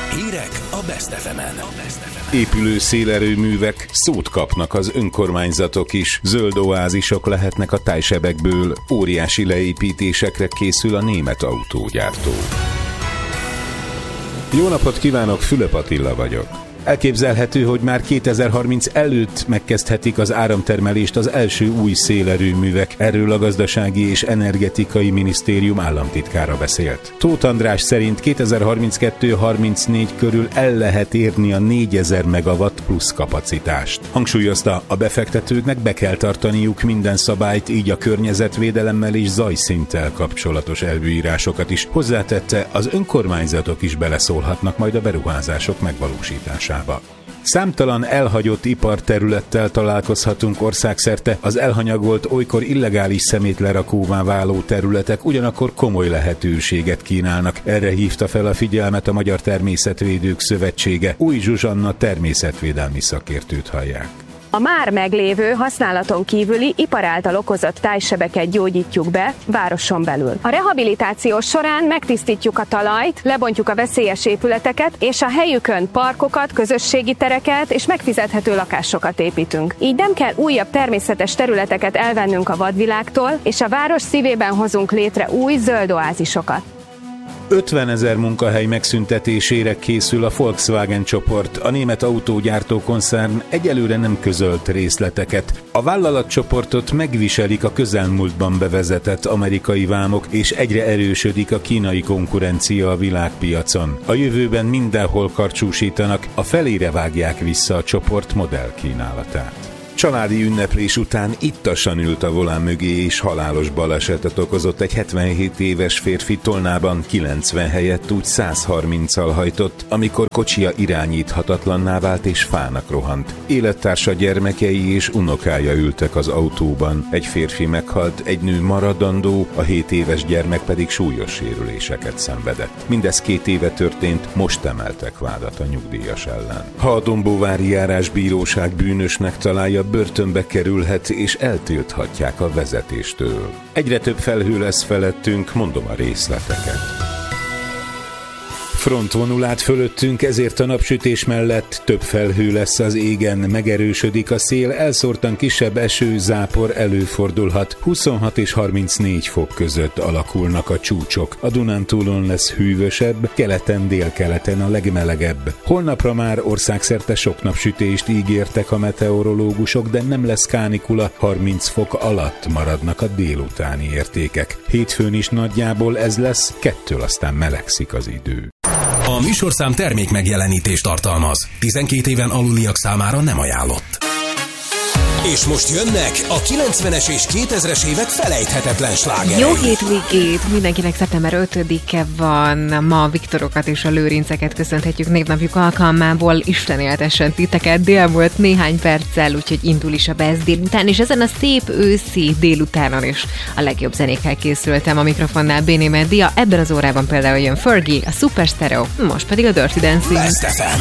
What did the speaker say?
Hírek a Best FM-en. Épülő szélerőművek, szót kapnak az önkormányzatok is. Zöld oázisok lehetnek a tájsebekből. Óriási leépítésekre készül a német autógyártó. Jó napot kívánok, Fülöp Attila vagyok. Elképzelhető, hogy már 2030 előtt megkezdhetik az áramtermelést az első új szélerőművek. Erről a Gazdasági és Energetikai Minisztérium államtitkára beszélt. Tóth András szerint 2032-34 körül el lehet érni a 4000 megawatt plusz kapacitást. Hangsúlyozta, a befektetőknek be kell tartaniuk minden szabályt, így a környezetvédelemmel és zajszinttel kapcsolatos előírásokat is. Hozzátette, az önkormányzatok is beleszólhatnak majd a beruházások megvalósításába. Számtalan elhagyott iparterülettel találkozhatunk országszerte, az elhanyagolt, olykor illegális szemétlerakóvá váló területek ugyanakkor komoly lehetőséget kínálnak. Erre hívta fel a figyelmet a Magyar Természetvédők Szövetsége. Új Zsuzsanna természetvédelmi szakértőt hallják. A már meglévő, használaton kívüli ipar által okozott tájsebeket gyógyítjuk be városon belül. A rehabilitáció során megtisztítjuk a talajt, lebontjuk a veszélyes épületeket, és a helyükön parkokat, közösségi tereket és megfizethető lakásokat építünk. Így nem kell újabb természetes területeket elvennünk a vadvilágtól, és a város szívében hozunk létre új zöld oázisokat. 50 000 munkahely megszüntetésére készül a Volkswagen csoport. A német autógyártó koncern egyelőre nem közölt részleteket. A vállalatcsoportot megviselik a közelmúltban bevezetett amerikai vámok, és egyre erősödik a kínai konkurencia a világpiacon. A jövőben mindenhol karcsúsítanak, a felére vágják vissza a csoport modellkínálatát. Családi ünneplés után ittasan ült a volán mögé és halálos balesetet okozott egy 77 éves férfi Tolnában, 90 helyett úgy 130-al hajtott, amikor kocsija irányíthatatlanná vált és fának rohant. Élettársa, gyermekei és unokája ültek az autóban. Egy férfi meghalt, egy nő maradandó, a 7 éves gyermek pedig súlyos sérüléseket szenvedett. Mindez 2 éve történt, most emeltek vádat a nyugdíjas ellen. Ha a Dombóvári járásbíróság bűnösnek találja, börtönbe kerülhet és eltilthatják a vezetéstől. Egyre több felhő lesz felettünk, mondom a részleteket. Frontvonulát fölöttünk, ezért a napsütés mellett több felhő lesz az égen, megerősödik a szél, elszórtan kisebb eső, zápor előfordulhat. 26 és 34 fok között alakulnak a csúcsok. A Dunántúlon lesz hűvösebb, keleten, délkeleten a legmelegebb. Holnapra már országszerte sok napsütést ígértek a meteorológusok, de nem lesz kánikula, 30 fok alatt maradnak a délutáni értékek. Hétfőn is nagyjából ez lesz, kettől aztán melegszik az idő. A műsorszám termék megjelenítést tartalmaz. 12 éven aluliak számára nem ajánlott. És most jönnek a 90-es és 2000-es évek felejthetetlen slágerei. Jó hétvégét! Mindenkinek szeptember 5-e van. Ma Viktorokat és a Lőrinceket köszönhetjük névnapjuk alkalmából. Isten éltessen titeket. Dél volt néhány perccel, úgyhogy indul is a Best délután, és ezen a szép őszi délutánon is a legjobb zenékkel készültem. A mikrofonnál Béné Meddia. Ebben az órában például jön Fergie, a Super Stereo, most pedig a Dirty Dancing. Best FM.